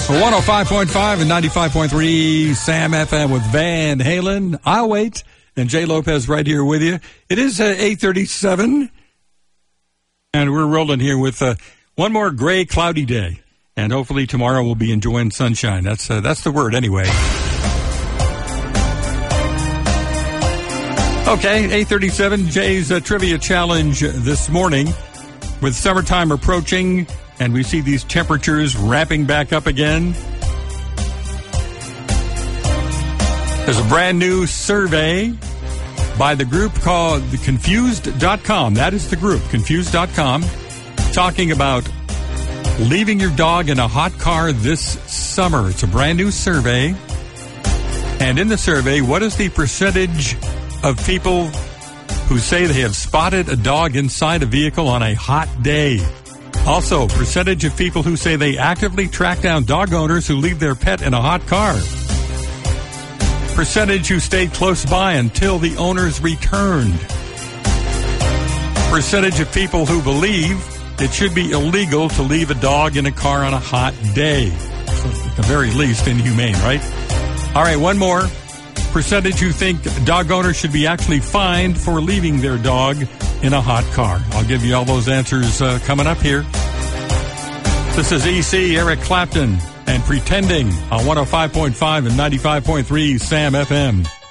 105.5 and 95.3 Sam FM with Van Halen. I'll wait. And Jay Lopez right here with you. It is 8:37, and we're rolling here with one more gray, cloudy day. And hopefully tomorrow we'll be enjoying sunshine. That's the word anyway. Okay, 8:37, Jay's Trivia Challenge this morning. With summertime approaching, and we see these temperatures ramping back up again, there's a brand new survey by the group called Confused.com. That is the group, Confused.com, talking about leaving your dog in a hot car this summer. It's a brand new survey. And in the survey, what is the percentage of people who say they have spotted a dog inside a vehicle on a hot day? Also, percentage of people who say they actively track down dog owners who leave their pet in a hot car. Percentage who stayed close by until the owners returned. Percentage of people who believe it should be illegal to leave a dog in a car on a hot day. So at the very least, inhumane, right? All right, one more. Percentage who think dog owners should be actually fined for leaving their dog in a hot car. I'll give you all those answers coming up here. This is EC, Eric Clapton, and Pretending on 105.5 and 95.3 Sam FM.